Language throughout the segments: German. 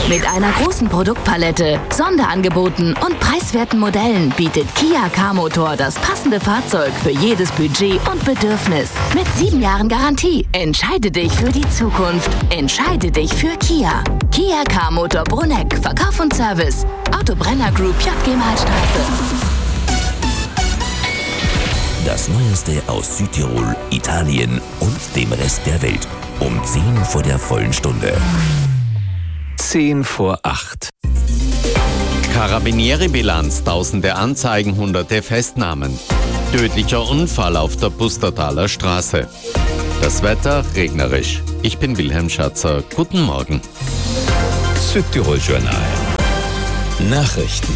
Mit einer großen Produktpalette, Sonderangeboten und preiswerten Modellen bietet Kia K-Motor das passende Fahrzeug für jedes Budget und Bedürfnis. Mit 7 Jahren Garantie. Entscheide dich für die Zukunft. Entscheide dich für Kia. Kia K-Motor Bruneck. Verkauf und Service. Autobrenner Group JG Malstraße. Das Neueste aus Südtirol, Italien und dem Rest der Welt. Um 10 vor der vollen Stunde. 10 vor 8. Carabinieri-Bilanz, tausende Anzeigen, hunderte Festnahmen. Tödlicher Unfall auf der Pustertaler Straße. Das Wetter regnerisch. Ich bin Wilhelm Schatzer. Guten Morgen. Südtirol Journal. Nachrichten.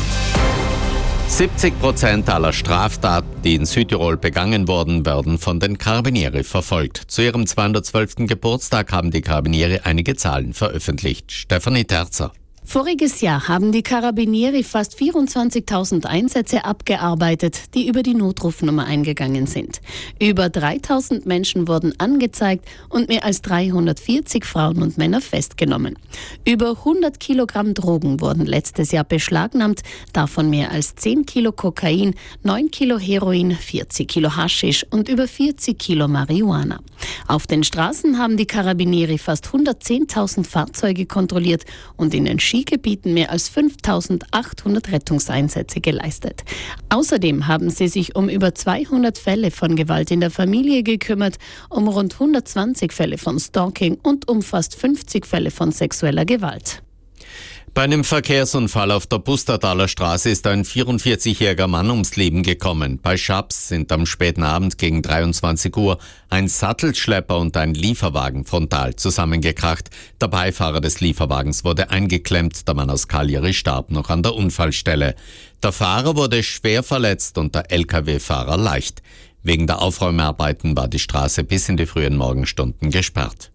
70% aller Straftaten, die in Südtirol begangen wurden, werden von den Carabinieri verfolgt. Zu ihrem 212. Geburtstag haben die Carabinieri einige Zahlen veröffentlicht. Stefanie Terzer. Voriges Jahr haben die Carabinieri fast 24.000 Einsätze abgearbeitet, die über die Notrufnummer eingegangen sind. Über 3.000 Menschen wurden angezeigt und mehr als 340 Frauen und Männer festgenommen. Über 100 Kilogramm Drogen wurden letztes Jahr beschlagnahmt, davon mehr als 10 Kilo Kokain, 9 Kilo Heroin, 40 Kilo Haschisch und über 40 Kilo Marihuana. Auf den Straßen haben die Carabinieri fast 110.000 Fahrzeuge kontrolliert und in den Skigebieten mehr als 5.800 Rettungseinsätze geleistet. Außerdem haben sie sich um über 200 Fälle von Gewalt in der Familie gekümmert, um rund 120 Fälle von Stalking und um fast 50 Fälle von sexueller Gewalt. Bei einem Verkehrsunfall auf der Pustertaler Straße ist ein 44-jähriger Mann ums Leben gekommen. Bei Schaps sind am späten Abend gegen 23 Uhr ein Sattelschlepper und ein Lieferwagen frontal zusammengekracht. Der Beifahrer des Lieferwagens wurde eingeklemmt. Der Mann aus Cagliari starb noch an der Unfallstelle. Der Fahrer wurde schwer verletzt und der Lkw-Fahrer leicht. Wegen der Aufräumarbeiten war die Straße bis in die frühen Morgenstunden gesperrt.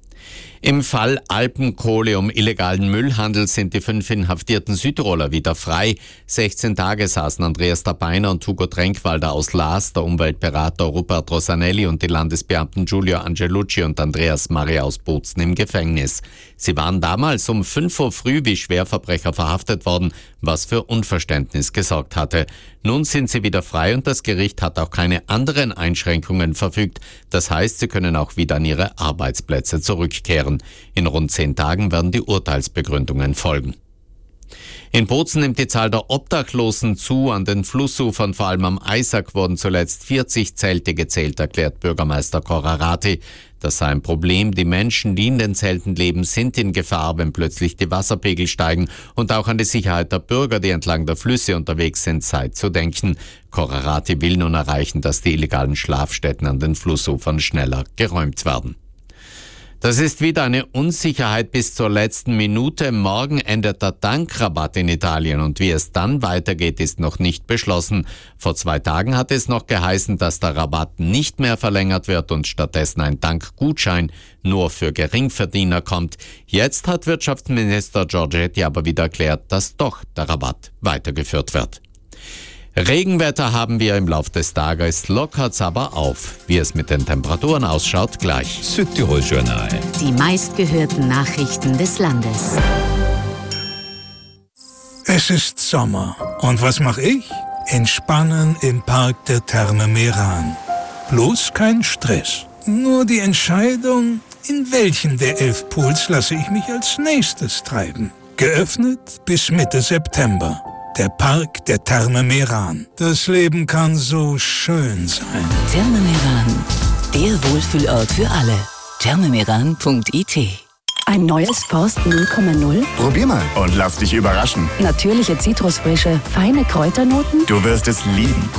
Im Fall Alpenkohle um illegalen Müllhandel sind die 5 inhaftierten Südtiroler wieder frei. 16 Tage saßen Andreas Dabeiner und Hugo Trenkwalder aus Laas, der Umweltberater Rupert Rosanelli und die Landesbeamten Giulio Angelucci und Andreas Maria aus Bozen im Gefängnis. Sie waren damals um 5 Uhr früh wie Schwerverbrecher verhaftet worden, was für Unverständnis gesorgt hatte. Nun sind sie wieder frei und das Gericht hat auch keine anderen Einschränkungen verfügt. Das heißt, sie können auch wieder an ihre Arbeitsplätze zurückkehren. In rund 10 Tagen werden die Urteilsbegründungen folgen. In Bozen nimmt die Zahl der Obdachlosen zu. An den Flussufern, vor allem am Eisack, wurden zuletzt 40 Zelte gezählt, erklärt Bürgermeister Corrarati. Das sei ein Problem. Die Menschen, die in den Zelten leben, sind in Gefahr, wenn plötzlich die Wasserpegel steigen. Und auch an die Sicherheit der Bürger, die entlang der Flüsse unterwegs sind, sei zu denken. Corrarati will nun erreichen, dass die illegalen Schlafstätten an den Flussufern schneller geräumt werden. Das ist wieder eine Unsicherheit bis zur letzten Minute. Morgen endet der Tankrabatt in Italien und wie es dann weitergeht, ist noch nicht beschlossen. Vor 2 Tagen hat es noch geheißen, dass der Rabatt nicht mehr verlängert wird und stattdessen ein Tankgutschein nur für Geringverdiener kommt. Jetzt hat Wirtschaftsminister Giorgetti aber wieder erklärt, dass doch der Rabatt weitergeführt wird. Regenwetter haben wir im Laufe des Tages, lockert's aber auf. Wie es mit den Temperaturen ausschaut, gleich. Südtirol Journal. Die meistgehörten Nachrichten des Landes. Es ist Sommer. Und was mache ich? Entspannen im Park der Therme Meran. Bloß kein Stress. Nur die Entscheidung, in welchem der 11 Pools lasse ich mich als nächstes treiben. Geöffnet bis Mitte September. Der Park der Therme Meran. Das Leben kann so schön sein. Therme Meran, der Wohlfühlort für alle. thermemeran.it. Ein neues Forst 0,0? Probier mal und lass dich überraschen. Natürliche Zitrusfrische, feine Kräuternoten? Du wirst es lieben.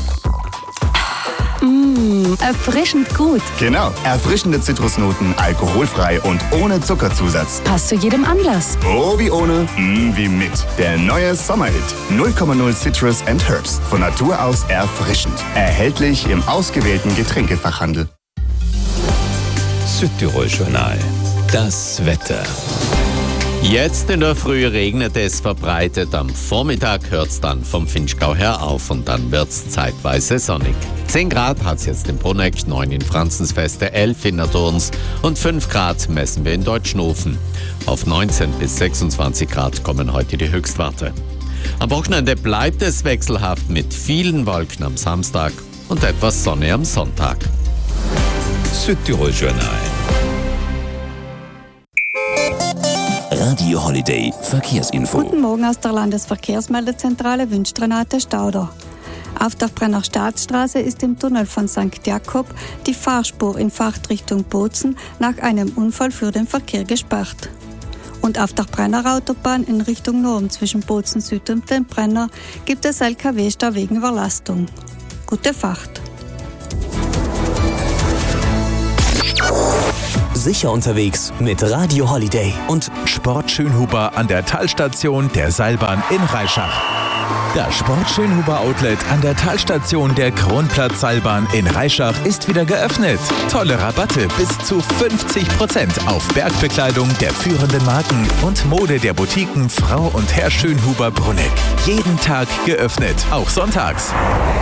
Erfrischend gut. Genau, erfrischende Zitrusnoten, alkoholfrei und ohne Zuckerzusatz. Passt zu jedem Anlass. Oh, wie ohne, wie mit. Der neue Sommerhit. 0,0 Citrus and Herbs. Von Natur aus erfrischend. Erhältlich im ausgewählten Getränkefachhandel. Südtirol Journal. Das Wetter. Jetzt in der Früh regnet es verbreitet, am Vormittag hört's dann vom Vinschgau her auf und dann wird's zeitweise sonnig. 10 Grad hat's jetzt in Bruneck, 9 in Franzensfeste, 11 in Naturns und 5 Grad messen wir in Deutschnofen. Auf 19 bis 26 Grad kommen heute die Höchstwerte. Am Wochenende bleibt es wechselhaft mit vielen Wolken am Samstag und etwas Sonne am Sonntag. Südtirol Journal. Radio Holiday Verkehrsinfo. Guten Morgen aus der Landesverkehrsmeldezentrale wünscht Renate Stauder. Auf der Brenner Staatsstraße ist im Tunnel von St. Jakob die Fahrspur in Fahrtrichtung Bozen nach einem Unfall für den Verkehr gesperrt. Und auf der Brenner Autobahn in Richtung Norden zwischen Bozen Süd und dem Brenner gibt es LKW-Stau wegen Überlastung. Gute Fahrt. Sicher unterwegs mit Radio Holiday und Sport Schönhuber an der Talstation der Seilbahn in Reischach. Das Sport Schönhuber Outlet an der Talstation der Kronplatz-Seilbahn in Reischach ist wieder geöffnet. Tolle Rabatte bis zu 50% auf Bergbekleidung der führenden Marken und Mode der Boutiquen Frau und Herr Schönhuber Brunneck. Jeden Tag geöffnet, auch sonntags.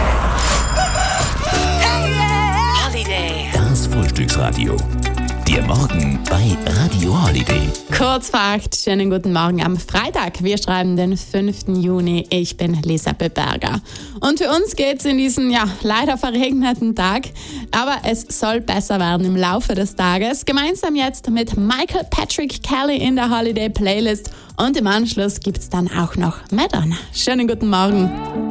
Das Frühstücksradio. Der Morgen bei Radio Holiday. Kurz vor 8, schönen guten Morgen am Freitag. Wir schreiben den 5. Juni. Ich bin Lisa Beberger. Und für uns geht's in diesen, leider verregneten Tag. Aber es soll besser werden im Laufe des Tages. Gemeinsam jetzt mit Michael Patrick Kelly in der Holiday Playlist. Und im Anschluss gibt's dann auch noch Madonna. Schönen guten Morgen.